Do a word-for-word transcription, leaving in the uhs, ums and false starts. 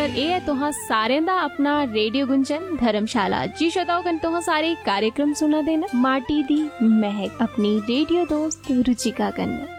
पर ए है तुहां सारें दा अपना रेडियो गुंजन धर्मशाला। जी श्रोताओ कन तुहां सारे कार्यक्रम सुना देना माटी दी महक अपनी रेडियो दोस्त रुचिका कन्नै।